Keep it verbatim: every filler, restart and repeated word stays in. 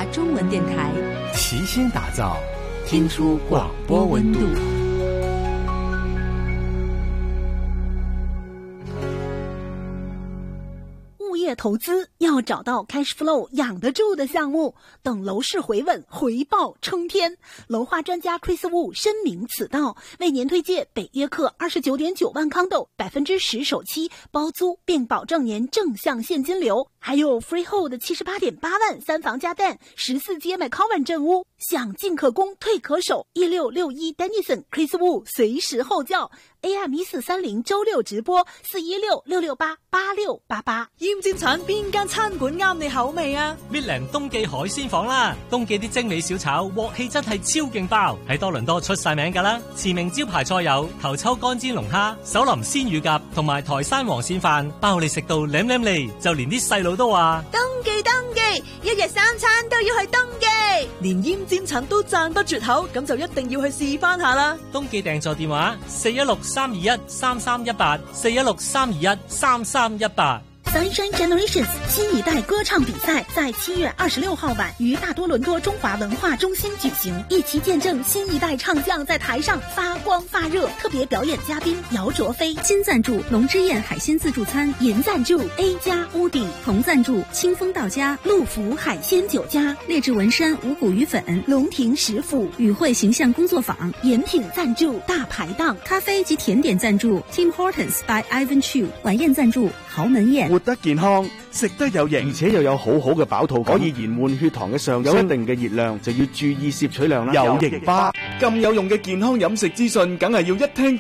华中文电台， 齐心打造，听出广播温度。 物业投资要找到 cash flow 养得住的项目，等楼市回稳，回报冲天。楼花专家 Chris Wu 深明此道，为您推荐北约克二十九点九万康斗，百分之十首期包租，并保证年正向现金流，还有 freehold 七十八点八万三房加蛋，十四街买 Coven 镇屋，想进可攻，退可守。一六六一 Dennison Chris Wu 随时候叫 A M 一四三零周六直播四一六六六八八六八八。 厭尖產邊間餐館啱你口味啊 Midland 東記海鮮房啦，東記啲精美小炒鑊氣真係超勁爆，喺多倫多出晒名㗎啦。馳名招牌菜有頭抽乾煎龍蝦、手林鮮乳鴿同埋台山黃鱔飯，包你食到舐舐脷，就連啲細路都話東記東記，一日三餐都要去東記。 連厭尖產都讚不絕口，咁就一定要去試翻下啦。 東記訂座電話四一六三二一三三一八，四一六三二一三三一八。 Sunshine Generations 新一代歌唱比赛在七月二十六号晚于大多伦多中华文化中心举行，一起见证新一代唱将在台上发光发热。特别表演嘉宾姚卓飞， 金赞助龙之宴海鲜自助餐， 银赞助 A 加屋顶， 同赞助清风到家、 陆福海鲜酒家、 劣质纹身五谷鱼粉、 龙庭食府、 与会形象工作坊。 饮品赞助大排档， 咖啡及甜点赞助 Tim Hortons by Ivan Chu， 晚宴赞助豪門宴。 活得健康，食得有型，而且又有好好嘅飽肚感，可以延緩血糖嘅上升，有一定嘅熱量就要注意攝取量啦。有型吧，咁有用嘅健康飲食資訊，梗係要一聽